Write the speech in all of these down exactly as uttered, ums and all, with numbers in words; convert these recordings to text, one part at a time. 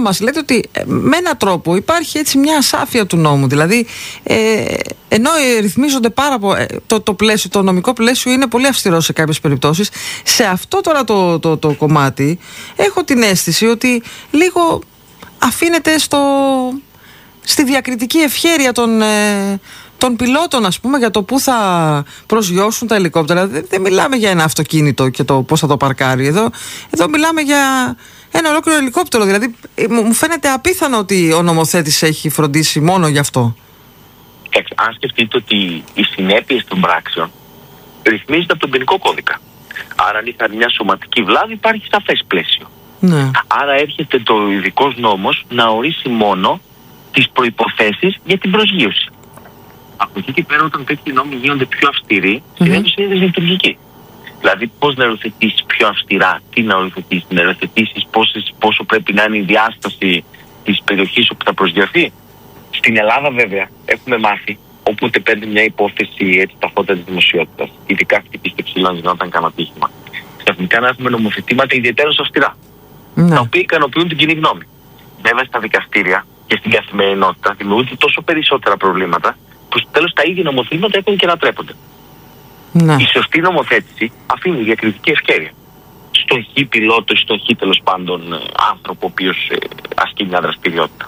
μας λέτε ότι ε, με έναν τρόπο υπάρχει έτσι μια ασάφεια του νόμου. Δηλαδή, ε, ενώ ε, ρυθμίζονται πάρα πολύ, ε, το, το, πλαίσιο, το νομικό πλαίσιο είναι πολύ αυστηρό σε κάποιες περιπτώσεις. Σε αυτό τώρα το, το, το κομμάτι έχω την αίσθηση ότι λίγο αφήνεται στο, στη διακριτική ευχέρεια των... Ε, των πιλότων, ας πούμε, για το πού θα προσγειώσουν τα ελικόπτερα. Δεν, δεν μιλάμε για ένα αυτοκίνητο και το πώς θα το παρκάρει. Εδώ, εδώ μιλάμε για ένα ολόκληρο ελικόπτερο. Δηλαδή, μου φαίνεται απίθανο ότι ο νομοθέτης έχει φροντίσει μόνο γι' αυτό. Κοιτάξτε, αν σκεφτείτε ότι οι συνέπειες των πράξεων ρυθμίζονται από τον ποινικό κώδικα. Άρα, αν είχαν μια σωματική βλάβη, υπάρχει σαφές πλαίσιο. Ναι. Άρα, έρχεται το ειδικός νόμος να ορίσει μόνο τις προϋποθέσεις για την προσγείωση. Από εκεί και πέρα, όταν τέτοιοι νόμοι γίνονται πιο αυστηροί, συνήθως είναι δυσλειτουργικοί. Δηλαδή, πώς να οριοθετήσεις πιο αυστηρά, τι να οριοθετήσεις, να οριοθετήσεις πόσο πρέπει να είναι η διάσταση της περιοχής όπου θα προσγειωθεί. Στην Ελλάδα, βέβαια, έχουμε μάθει, όποτε παίρνει μια υπόθεση έτσι ταυτότητα της δημοσιότητας, ειδικά χτυπήστε ψηλά γινόταν κανένα ατύχημα, ξαφνικά να έχουμε νομοθετήματα ιδιαίτερως αυστηρά, mm. τα οποία ικανοποιούν την κοινή γνώμη. Βέβαια, στα δικαστήρια και στην καθημερινότητα δημιουργούνται τόσο περισσότερα προβλήματα, που στο τέλος τα ίδια νομοθετήματα έχουν και να τρέπονται. Ναι. Η σωστή νομοθέτηση αφήνει διακριτική ευκαιρία στον χ πιλότο ή στον χ τέλος πάντων άνθρωπο ο οποίος ε, ασκεί μια δραστηριότητα.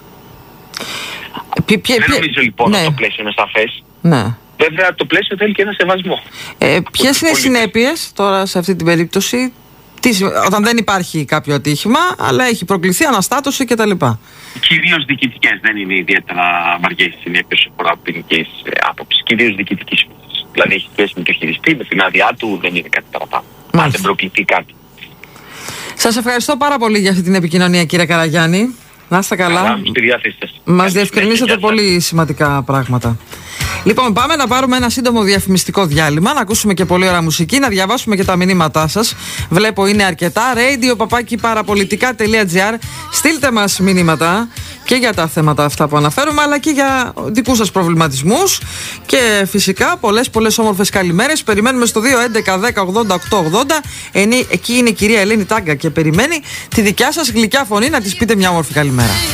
Ποι, ποι, Δεν νομίζω λοιπόν ναι. ότι το πλαίσιο είναι σαφές. Ναι. Βέβαια το πλαίσιο θέλει και ένα σεβασμό. Ε, ποιες είναι οι συνέπειες τώρα σε αυτή την περίπτωση, τι, όταν δεν υπάρχει κάποιο ατύχημα, αλλά έχει προκληθεί αναστάτωση κτλ. Κυρίως διοικητικές, δεν είναι ιδιαίτερα βαριές οι συνέπειες από ποινικής άποψης. Κυρίως διοικητικής φύσης. Δηλαδή έχει σχέση με το χειριστή, με την άδειά του, δεν είναι κάτι παραπάνω. Αν δεν προκληθεί κάτι. Σας ευχαριστώ πάρα πολύ για αυτή την επικοινωνία, κύριε Καραγιάννη. Να είστε καλά. Καλά, στη διάθεσή σας. Μας διευκρινίσατε πολύ σημαντικά πράγματα. Λοιπόν, πάμε να πάρουμε ένα σύντομο διαφημιστικό διάλειμμα, να ακούσουμε και πολύ ωραία μουσική, να διαβάσουμε και τα μηνύματά σας. Βλέπω είναι αρκετά. radio παπάκι παραπολιτικά τελεία gr. Στείλτε μας μηνύματα και για τα θέματα αυτά που αναφέρουμε, αλλά και για δικούς σας προβληματισμούς. Και φυσικά πολλές πολλές όμορφες καλημέρες. Περιμένουμε στο δύο έντεκα δέκα ογδόντα οκτώ ογδόντα. Εκεί είναι η κυρία Ελένη Τάγκα και περιμένει τη δικιά σας γλυκιά φωνή να της πείτε μια όμορφη καλημέρα.